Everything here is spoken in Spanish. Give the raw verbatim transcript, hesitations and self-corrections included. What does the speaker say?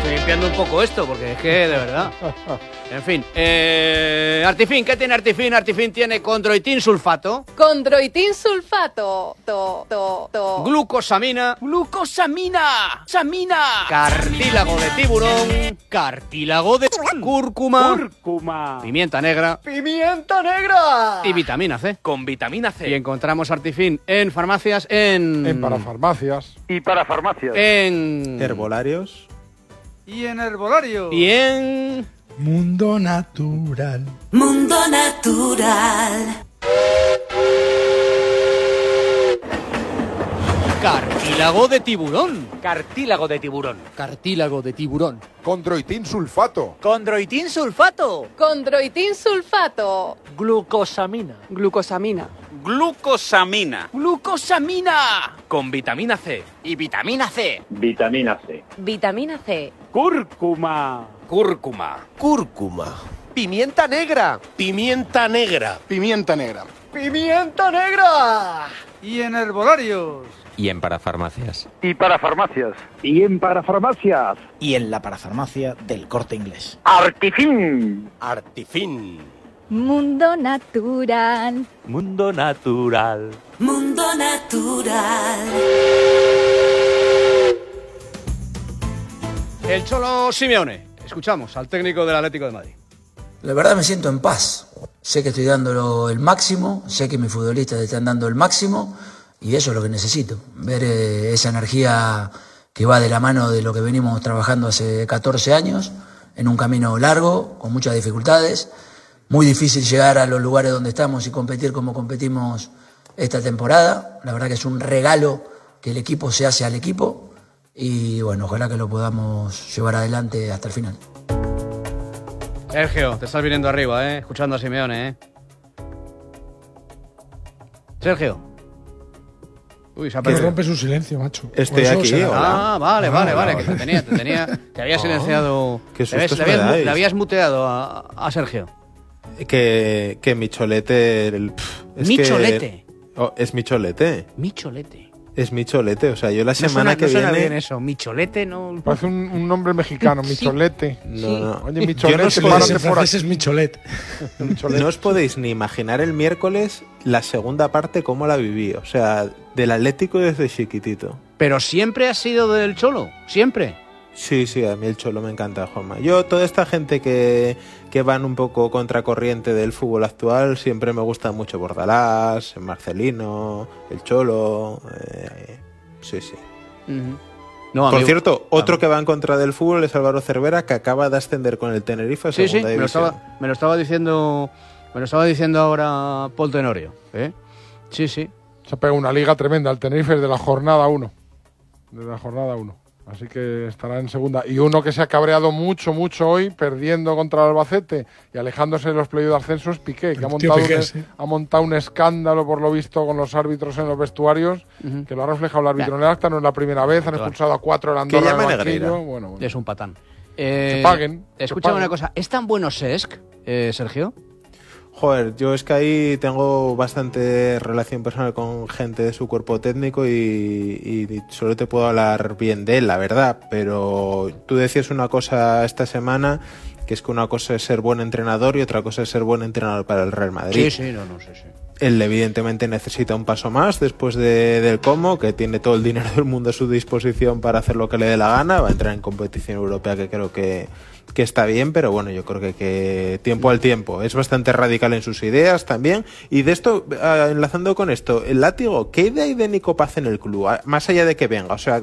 estoy limpiando un poco esto, porque es que, de verdad. En fin, eh, Artifin, ¿qué tiene Artifin? Artifin tiene condroitin sulfato. Condroitin sulfato. To, to, to. Glucosamina. ¡Glucosamina! ¡Samina! Cartílago de tiburón. Cartílago de cúrcuma. Cúrcuma. Pimienta negra. ¡Pimienta negra! Y vitamina C. Con vitamina C. Y encontramos Artifin en farmacias, en... En parafarmacias. Y para farmacias. En... Herbolarios. Y en herbolario. Y en... Mundo Natural. Mundo Natural. Cartílago de tiburón. Cartílago de tiburón. Cartílago de tiburón. Condroitin sulfato. Condroitin sulfato. Condroitin sulfato. Glucosamina. Glucosamina. Glucosamina. Glucosamina. Con vitamina C. Y vitamina C. Vitamina C. Vitamina C. Cúrcuma. Cúrcuma. Cúrcuma. Pimienta negra. Pimienta negra. Pimienta negra. ¡Pimienta negra! Y en herbolarios. Y en parafarmacias. Y para farmacias. Y en para farmacias. Y en la parafarmacia del Corte Inglés. Artifin. Artifin. Mundo Natural. Mundo natural. Mundo Natural. El Cholo Simeone. Escuchamos al técnico del Atlético de Madrid. La verdad me siento en paz. Sé que estoy dando el máximo, sé que mis futbolistas están dando el máximo y eso es lo que necesito. Ver eh, esa energía que va de la mano de lo que venimos trabajando hace catorce años, en un camino largo, con muchas dificultades. Muy difícil llegar a los lugares donde estamos y competir como competimos esta temporada. La verdad que es un regalo que el equipo se hace al equipo y bueno, ojalá que lo podamos llevar adelante hasta el final. Sergio, te estás viniendo arriba, ¿eh? Escuchando a Simeone, ¿eh? Sergio. Uy, se ha Que perdido. rompe su silencio, macho. Estoy Por eso aquí, será. hola. Ah, vale, vale, Ah, vale, vale. que te tenía, te tenía, te había silenciado. qué le habías, sustos le habías, me mu- dais. le habías muteado a, a Sergio. Que, que mi cholete... el- pf, es Mi que- cholete. Oh, es mi cholete. Mi cholete. Es mi cholete. O sea, yo la No semana suena, que no suena viene... bien eso. Mi cholete no. Parece un, un nombre mexicano, Micholete. No, no. Oye, Yo Micholete, no sé- párate En por francés aquí. es Micholet. Micholete. No os podéis ni imaginar el miércoles la segunda parte cómo la viví. O sea, del Atlético desde chiquitito. Pero siempre ha sido del Cholo. Siempre. Sí, sí, a mí el Cholo me encanta, Juanma. Yo, toda esta gente que, que van un poco contracorriente del fútbol actual, siempre me gusta mucho Bordalás, Marcelino, el Cholo. Eh, sí, sí. Uh-huh. No, Por amigo. cierto, otro que va en contra del fútbol es Álvaro Cervera, que acaba de ascender con el Tenerife a Sí, sí, segunda me lo, división. estaba, me lo estaba diciendo. Me lo estaba diciendo ahora Paul Tenorio. ¿eh? Sí, sí. Se ha pegado una liga tremenda. El Tenerife de la jornada uno. De la jornada uno. Así que estará en segunda. Y uno que se ha cabreado mucho, mucho hoy, perdiendo contra el Albacete y alejándose de los playoffs de ascenso, es Piqué, que ha El tío montado, Piqué, un, sí. ha montado un escándalo, por lo visto, con los árbitros en los vestuarios, Uh-huh. que lo ha reflejado el árbitro en el acta. No es la primera vez, han expulsado a cuatro en Andorra. Que llame en el Negreira. banquillo. Bueno, bueno. Es un patán. Eh, Que paguen, que Escúchame paguen. una cosa. ¿Es tan bueno Cesc, eh, Sergio? Joder, yo es que ahí tengo bastante relación personal con gente de su cuerpo técnico y, y solo te puedo hablar bien de él, la verdad. Pero tú decías una cosa esta semana, que es que una cosa es ser buen entrenador y otra cosa es ser buen entrenador para el Real Madrid. Sí, sí, no, no, sí, sí. Él evidentemente necesita un paso más después de, del Como, que tiene todo el dinero del mundo a su disposición para hacer lo que le dé la gana. Va a entrar en competición europea, que creo que, que está bien, pero bueno, yo creo que, que tiempo al tiempo. Es bastante radical en sus ideas también. Y de esto, uh, enlazando con esto, el Látigo, ¿qué idea hay de Nico Paz en el club? Más allá de que venga, o sea,